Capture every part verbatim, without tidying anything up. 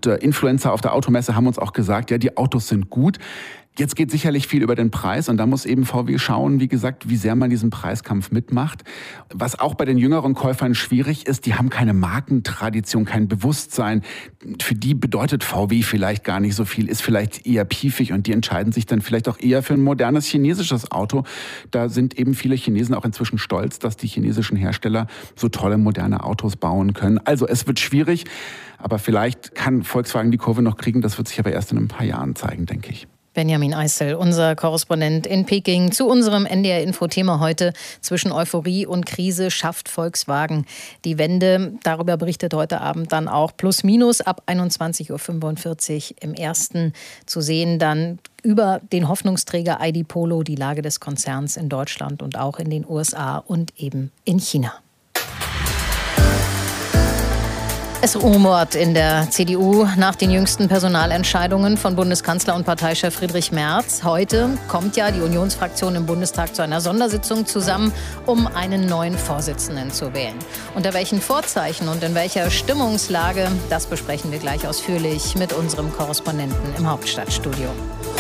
Und äh, Influencer auf der Automesse haben uns auch gesagt, ja, die Autos sind gut. Jetzt geht sicherlich viel über den Preis und da muss eben V W schauen, wie gesagt, wie sehr man diesen Preiskampf mitmacht. Was auch bei den jüngeren Käufern schwierig ist, die haben keine Markentradition, kein Bewusstsein. Für die bedeutet V W vielleicht gar nicht so viel, ist vielleicht eher piefig und die entscheiden sich dann vielleicht auch eher für ein modernes chinesisches Auto. Da sind eben viele Chinesen auch inzwischen stolz, dass die chinesischen Hersteller so tolle moderne Autos bauen können. Also es wird schwierig, aber vielleicht kann Volkswagen die Kurve noch kriegen. Das wird sich aber erst in ein paar Jahren zeigen, denke ich. Benjamin Eisel, unser Korrespondent in Peking, zu unserem N D R-Info-Thema heute. Zwischen Euphorie und Krise schafft Volkswagen die Wende. Darüber berichtet heute Abend dann auch Plus Minus ab einundzwanzig Uhr fünfundvierzig im ersten zu sehen. Dann über den Hoffnungsträger I D Polo, die Lage des Konzerns in Deutschland und auch in den U S A und eben in China. Es rumort in der C D U nach den jüngsten Personalentscheidungen von Bundeskanzler und Parteichef Friedrich Merz. Heute kommt ja die Unionsfraktion im Bundestag zu einer Sondersitzung zusammen, um einen neuen Vorsitzenden zu wählen. Unter welchen Vorzeichen und in welcher Stimmungslage, das besprechen wir gleich ausführlich mit unserem Korrespondenten im Hauptstadtstudio.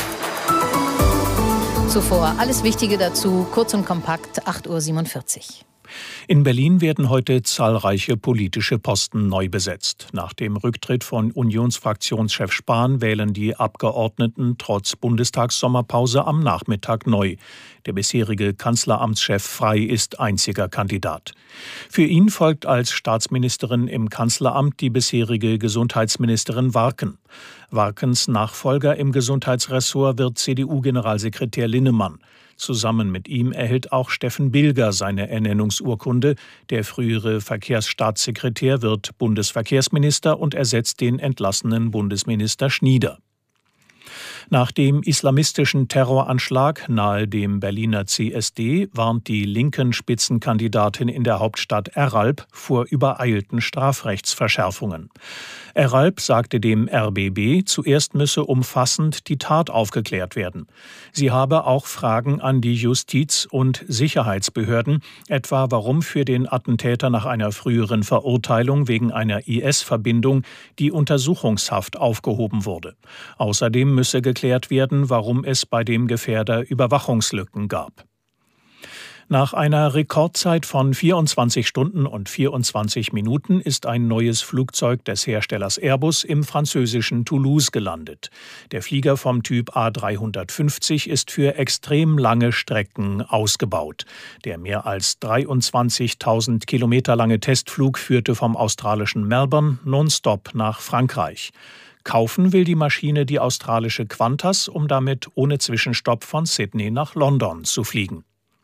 Zuvor alles Wichtige dazu, kurz und kompakt, acht Uhr siebenundvierzig. In Berlin werden heute zahlreiche politische Posten neu besetzt. Nach dem Rücktritt von Unionsfraktionschef Spahn wählen die Abgeordneten trotz Bundestagssommerpause am Nachmittag neu. Der bisherige Kanzleramtschef Frey ist einziger Kandidat. Für ihn folgt als Staatsministerin im Kanzleramt die bisherige Gesundheitsministerin Warken. Warkens Nachfolger im Gesundheitsressort wird C D U-Generalsekretär Linnemann. Zusammen mit ihm erhält auch Steffen Bilger seine Ernennungsurkunde. Der frühere Verkehrsstaatssekretär wird Bundesverkehrsminister und ersetzt den entlassenen Bundesminister Schnieder. Nach dem islamistischen Terroranschlag nahe dem Berliner C S D warnt die linken Spitzenkandidatin in der Hauptstadt Erralp vor übereilten Strafrechtsverschärfungen. Erralp sagte dem R B B, zuerst müsse umfassend die Tat aufgeklärt werden. Sie habe auch Fragen an die Justiz- und Sicherheitsbehörden, etwa warum für den Attentäter nach einer früheren Verurteilung wegen einer I S-Verbindung die Untersuchungshaft aufgehoben wurde. Außerdem müsse geklärt werden, warum es bei dem Gefährder Überwachungslücken gab. Nach einer Rekordzeit von vierundzwanzig Stunden und vierundzwanzig Minuten ist ein neues Flugzeug des Herstellers Airbus im französischen Toulouse gelandet. Der Flieger vom Typ A dreihundertfünfzig ist für extrem lange Strecken ausgebaut. Der mehr als dreiundzwanzigtausend Kilometer lange Testflug führte vom australischen Melbourne nonstop nach Frankreich. Kaufen will die Maschine die australische Qantas, um damit ohne Zwischenstopp von Sydney nach London zu fliegen.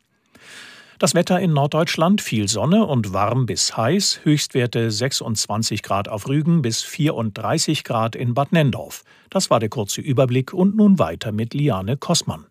Das Wetter in Norddeutschland, viel Sonne und warm bis heiß, Höchstwerte sechsundzwanzig Grad auf Rügen bis vierunddreißig Grad in Bad Nenndorf. Das war der kurze Überblick und nun weiter mit Liane Kossmann.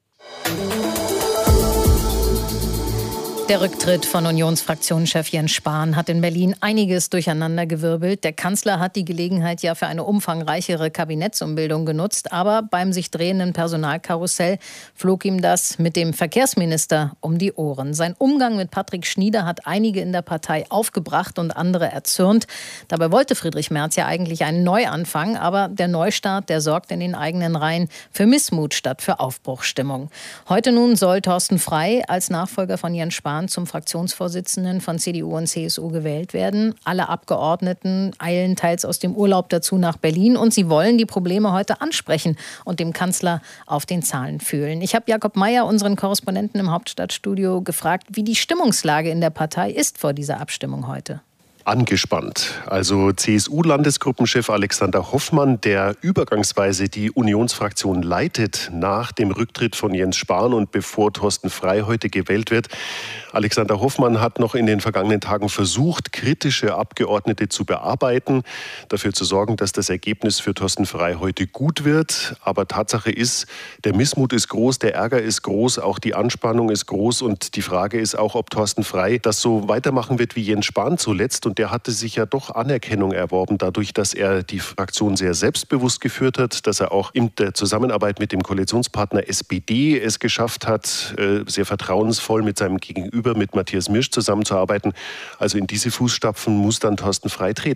Der Rücktritt von Unionsfraktionschef Jens Spahn hat in Berlin einiges durcheinandergewirbelt. Der Kanzler hat die Gelegenheit ja für eine umfangreichere Kabinettsumbildung genutzt. Aber beim sich drehenden Personalkarussell flog ihm das mit dem Verkehrsminister um die Ohren. Sein Umgang mit Patrick Schnieder hat einige in der Partei aufgebracht und andere erzürnt. Dabei wollte Friedrich Merz ja eigentlich einen Neuanfang. Aber der Neustart, der sorgt in den eigenen Reihen für Missmut statt für Aufbruchsstimmung. Heute nun soll Thorsten Frey als Nachfolger von Jens Spahn zum Fraktionsvorsitzenden von C D U und C S U gewählt werden. Alle Abgeordneten eilen teils aus dem Urlaub dazu nach Berlin und sie wollen die Probleme heute ansprechen und dem Kanzler auf den Zahlen fühlen. Ich habe Jakob Mayer, unseren Korrespondenten im Hauptstadtstudio, gefragt, wie die Stimmungslage in der Partei ist vor dieser Abstimmung heute. Angespannt. Also C S U-Landesgruppenchef Alexander Hoffmann, der übergangsweise die Unionsfraktion leitet nach dem Rücktritt von Jens Spahn und bevor Thorsten Frey heute gewählt wird. Alexander Hoffmann hat noch in den vergangenen Tagen versucht, kritische Abgeordnete zu bearbeiten, dafür zu sorgen, dass das Ergebnis für Thorsten Frey heute gut wird. Aber Tatsache ist, der Missmut ist groß, der Ärger ist groß, auch die Anspannung ist groß und die Frage ist auch, ob Thorsten Frey das so weitermachen wird wie Jens Spahn zuletzt. Und der hatte sich ja doch Anerkennung erworben, dadurch, dass er die Fraktion sehr selbstbewusst geführt hat, dass er auch in der Zusammenarbeit mit dem Koalitionspartner S P D es geschafft hat, sehr vertrauensvoll mit seinem Gegenüber, mit Matthias Mirsch zusammenzuarbeiten. Also in diese Fußstapfen muss dann Thorsten Frey treten.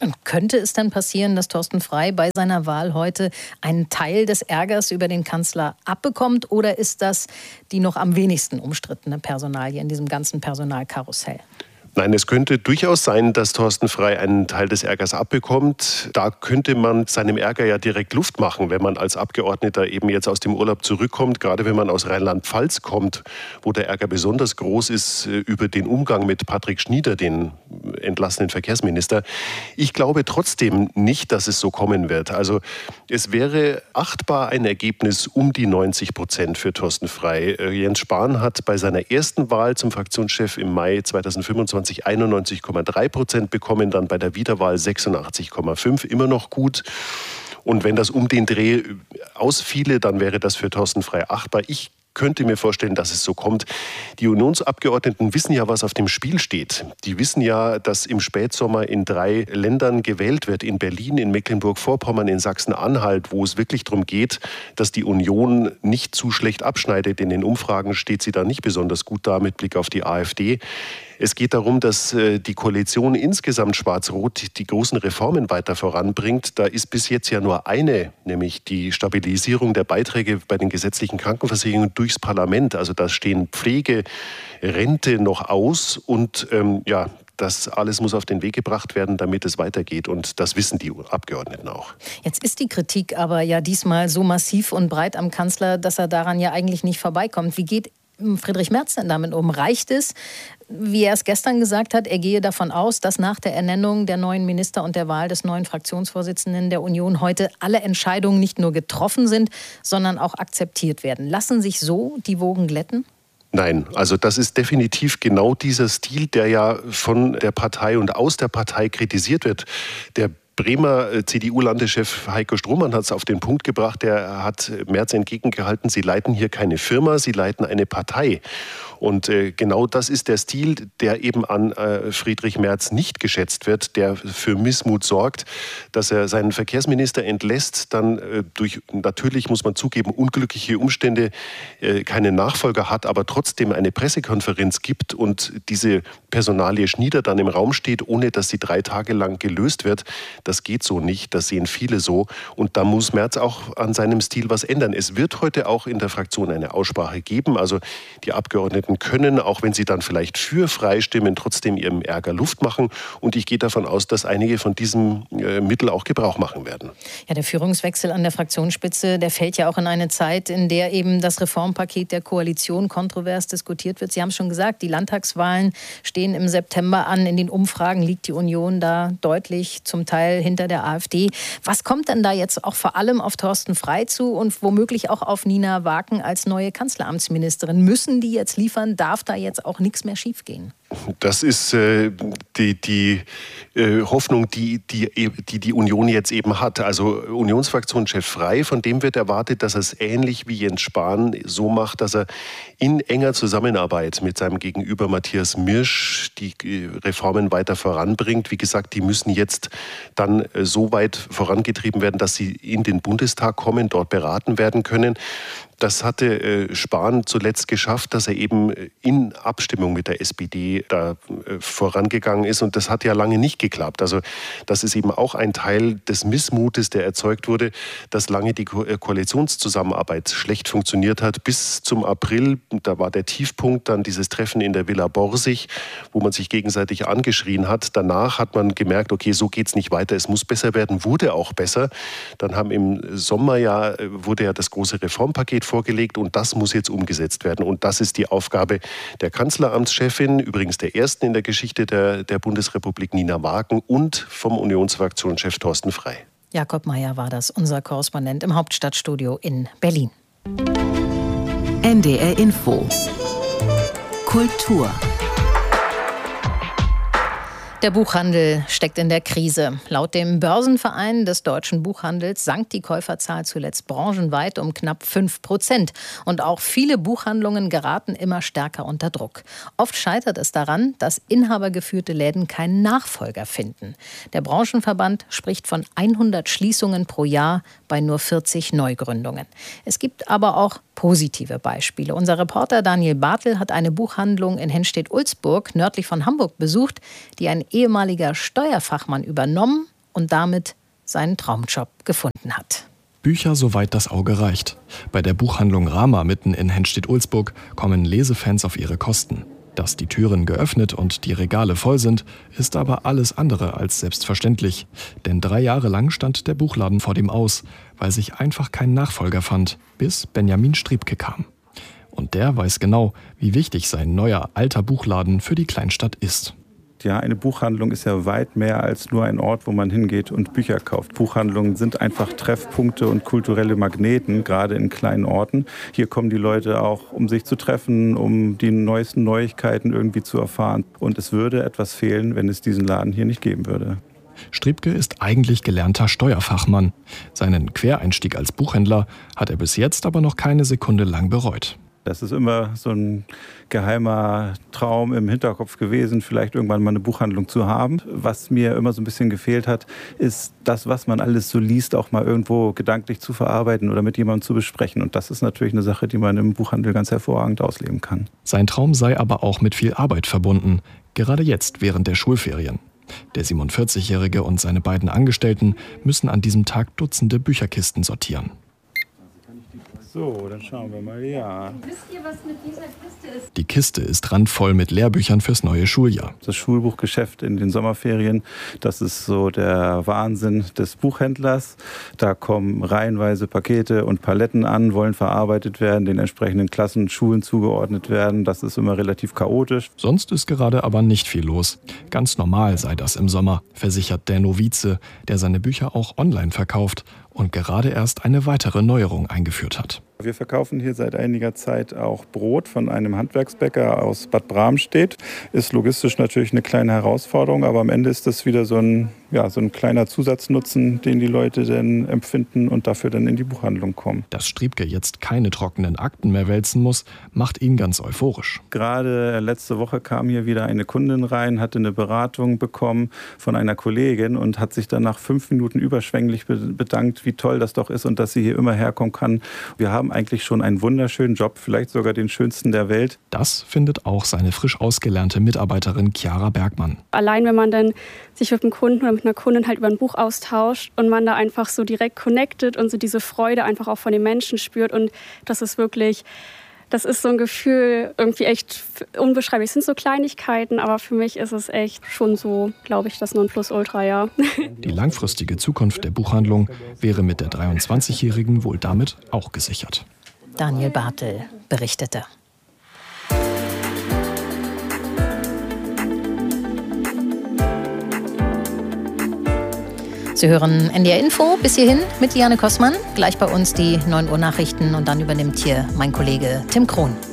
Und könnte es dann passieren, dass Thorsten Frey bei seiner Wahl heute einen Teil des Ärgers über den Kanzler abbekommt? Oder ist das die noch am wenigsten umstrittene Personalie in diesem ganzen Personalkarussell? Nein, es könnte durchaus sein, dass Thorsten Frey einen Teil des Ärgers abbekommt. Da könnte man seinem Ärger ja direkt Luft machen, wenn man als Abgeordneter eben jetzt aus dem Urlaub zurückkommt. Gerade wenn man aus Rheinland-Pfalz kommt, wo der Ärger besonders groß ist über den Umgang mit Patrick Schnieder, den entlassenen Verkehrsminister. Ich glaube trotzdem nicht, dass es so kommen wird. Also es wäre achtbar ein Ergebnis um die neunzig Prozent für Thorsten Frey. Jens Spahn hat bei seiner ersten Wahl zum Fraktionschef im Mai zweitausendfünfundzwanzig einundneunzig Komma drei Prozent bekommen, dann bei der Wiederwahl sechsundachtzig Komma fünf, immer noch gut. Und wenn das um den Dreh ausfiele, dann wäre das für Thorsten Frey achtbar. Ich könnte mir vorstellen, dass es so kommt. Die Unionsabgeordneten wissen ja, was auf dem Spiel steht. Die wissen ja, dass im Spätsommer in drei Ländern gewählt wird. In Berlin, in Mecklenburg-Vorpommern, in Sachsen-Anhalt, wo es wirklich darum geht, dass die Union nicht zu schlecht abschneidet. In den Umfragen steht sie da nicht besonders gut da mit Blick auf die AfD. Es geht darum, dass die Koalition insgesamt schwarz-rot die großen Reformen weiter voranbringt. Da ist bis jetzt ja nur eine, nämlich die Stabilisierung der Beiträge bei den gesetzlichen Krankenversicherungen durchs Parlament. Also da stehen Pflege, Rente noch aus und ähm, ja, das alles muss auf den Weg gebracht werden, damit es weitergeht. Und das wissen die Abgeordneten auch. Jetzt ist die Kritik aber ja diesmal so massiv und breit am Kanzler, dass er daran ja eigentlich nicht vorbeikommt. Wie geht Friedrich Merz denn damit um? Reicht es, wie er es gestern gesagt hat, er gehe davon aus, dass nach der Ernennung der neuen Minister und der Wahl des neuen Fraktionsvorsitzenden der Union heute alle Entscheidungen nicht nur getroffen sind, sondern auch akzeptiert werden? Lassen sich so die Wogen glätten? Nein, also das ist definitiv genau dieser Stil, der ja von der Partei und aus der Partei kritisiert wird. Der Bremer C D U-Landeschef Heiko Strohmann hat es auf den Punkt gebracht, der hat Merz entgegengehalten, Sie leiten hier keine Firma, Sie leiten eine Partei. Und äh, genau das ist der Stil, der eben an äh, Friedrich Merz nicht geschätzt wird, der für Missmut sorgt, dass er seinen Verkehrsminister entlässt, dann äh, durch, natürlich muss man zugeben, unglückliche Umstände äh, keinen Nachfolger hat, aber trotzdem eine Pressekonferenz gibt und diese Personalie Schnieder dann im Raum steht, ohne dass sie drei Tage lang gelöst wird. Das geht so nicht, das sehen viele so. Und da muss Merz auch an seinem Stil was ändern. Es wird heute auch in der Fraktion eine Aussprache geben. Also die Abgeordneten können, auch wenn sie dann vielleicht für Frey stimmen, trotzdem ihrem Ärger Luft machen. Und ich gehe davon aus, dass einige von diesem äh, Mittel auch Gebrauch machen werden. Ja, der Führungswechsel an der Fraktionsspitze, der fällt ja auch in eine Zeit, in der eben das Reformpaket der Koalition kontrovers diskutiert wird. Sie haben es schon gesagt, die Landtagswahlen stehen im September an. In den Umfragen liegt die Union da deutlich zum Teil hinter der AfD. Was kommt denn da jetzt auch vor allem auf Thorsten Frey zu und womöglich auch auf Nina Waken als neue Kanzleramtsministerin? Müssen die jetzt liefern? Darf da jetzt auch nichts mehr schiefgehen? Das ist äh, die, die äh, Hoffnung, die die, die die Union jetzt eben hat. Also Unionsfraktionschef Frey, von dem wird erwartet, dass er es ähnlich wie Jens Spahn so macht, dass er in enger Zusammenarbeit mit seinem Gegenüber Matthias Mirsch die äh, Reformen weiter voranbringt. Wie gesagt, die müssen jetzt dann äh, so weit vorangetrieben werden, dass sie in den Bundestag kommen, dort beraten werden können. Das hatte äh, Spahn zuletzt geschafft, dass er eben in Abstimmung mit der S P D da äh, vorangegangen ist. Und das hat ja lange nicht geklappt. Also das ist eben auch ein Teil des Missmutes, der erzeugt wurde, dass lange die Ko- Koalitionszusammenarbeit schlecht funktioniert hat. Bis zum April, da war der Tiefpunkt dann dieses Treffen in der Villa Borsig, wo man sich gegenseitig angeschrien hat. Danach hat man gemerkt, okay, so geht's nicht weiter, es muss besser werden, wurde auch besser. Dann haben im Sommer ja, wurde ja das große Reformpaket vorgelegt und das muss jetzt umgesetzt werden. Und das ist die Aufgabe der Kanzleramtschefin, übrigens der ersten in der Geschichte der, der Bundesrepublik, Nina Waken, und vom Unionsfraktionschef Thorsten Frey. Jakob Mayer war das, unser Korrespondent im Hauptstadtstudio in Berlin. N D R Info. Kultur. Der Buchhandel steckt in der Krise. Laut dem Börsenverein des deutschen Buchhandels sank die Käuferzahl zuletzt branchenweit um knapp fünf Prozent. Und auch viele Buchhandlungen geraten immer stärker unter Druck. Oft scheitert es daran, dass inhabergeführte Läden keinen Nachfolger finden. Der Branchenverband spricht von hundert Schließungen pro Jahr bei nur vierzig Neugründungen. Es gibt aber auch positive Beispiele. Unser Reporter Daniel Bartel hat eine Buchhandlung in Henstedt-Ulzburg nördlich von Hamburg besucht, die ein ehemaliger Steuerfachmann übernommen und damit seinen Traumjob gefunden hat. Bücher, soweit das Auge reicht. Bei der Buchhandlung Rama mitten in Henstedt-Ulzburg kommen Lesefans auf ihre Kosten. Dass die Türen geöffnet und die Regale voll sind, ist aber alles andere als selbstverständlich. Denn drei Jahre lang stand der Buchladen vor dem Aus, weil sich einfach kein Nachfolger fand, bis Benjamin Striebke kam. Und der weiß genau, wie wichtig sein neuer, alter Buchladen für die Kleinstadt ist. Ja, eine Buchhandlung ist ja weit mehr als nur ein Ort, wo man hingeht und Bücher kauft. Buchhandlungen sind einfach Treffpunkte und kulturelle Magneten, gerade in kleinen Orten. Hier kommen die Leute auch, um sich zu treffen, um die neuesten Neuigkeiten irgendwie zu erfahren. Und es würde etwas fehlen, wenn es diesen Laden hier nicht geben würde. Striebke ist eigentlich gelernter Steuerfachmann. Seinen Quereinstieg als Buchhändler hat er bis jetzt aber noch keine Sekunde lang bereut. Das ist immer so ein geheimer Traum im Hinterkopf gewesen, vielleicht irgendwann mal eine Buchhandlung zu haben. Was mir immer so ein bisschen gefehlt hat, ist das, was man alles so liest, auch mal irgendwo gedanklich zu verarbeiten oder mit jemandem zu besprechen. Und das ist natürlich eine Sache, die man im Buchhandel ganz hervorragend ausleben kann. Sein Traum sei aber auch mit viel Arbeit verbunden, gerade jetzt während der Schulferien. Der siebenundvierzigjährige und seine beiden Angestellten müssen an diesem Tag Dutzende Bücherkisten sortieren. So, dann schauen wir mal, ja. Wisst ihr, was mit dieser Kiste ist? Die Kiste ist randvoll mit Lehrbüchern fürs neue Schuljahr. Das Schulbuchgeschäft in den Sommerferien, das ist so der Wahnsinn des Buchhändlers. Da kommen reihenweise Pakete und Paletten an, wollen verarbeitet werden, den entsprechenden Klassen und Schulen zugeordnet werden. Das ist immer relativ chaotisch. Sonst ist gerade aber nicht viel los. Ganz normal sei das im Sommer, versichert der Novize, der seine Bücher auch online verkauft und gerade erst eine weitere Neuerung eingeführt hat. Wir verkaufen hier seit einiger Zeit auch Brot von einem Handwerksbäcker aus Bad Bramstedt. Ist logistisch natürlich eine kleine Herausforderung, aber am Ende ist das wieder so ein, ja, so ein kleiner Zusatznutzen, den die Leute dann empfinden und dafür dann in die Buchhandlung kommen. Dass Striebke jetzt keine trockenen Akten mehr wälzen muss, macht ihn ganz euphorisch. Gerade letzte Woche kam hier wieder eine Kundin rein, hatte eine Beratung bekommen von einer Kollegin und hat sich dann nach fünf Minuten überschwänglich bedankt, wie toll das doch ist und dass sie hier immer herkommen kann. Wir haben eigentlich schon einen wunderschönen Job, vielleicht sogar den schönsten der Welt. Das findet auch seine frisch ausgelernte Mitarbeiterin Chiara Bergmann. Allein wenn man dann sich mit einem Kunden oder mit einer Kundin halt über ein Buch austauscht und man da einfach so direkt connected und so diese Freude einfach auch von den Menschen spürt und das ist wirklich, das ist so ein Gefühl irgendwie echt unbeschreiblich. Es sind so Kleinigkeiten, aber für mich ist es echt schon so, glaube ich, das Nonplusultra, ja. Die langfristige Zukunft der Buchhandlung wäre mit der dreiundzwanzigjährigen wohl damit auch gesichert. Daniel Bartel berichtete. Sie hören N D R Info bis hierhin mit Liane Kossmann. Gleich bei uns die neun Uhr Nachrichten und dann übernimmt hier mein Kollege Tim Krohn.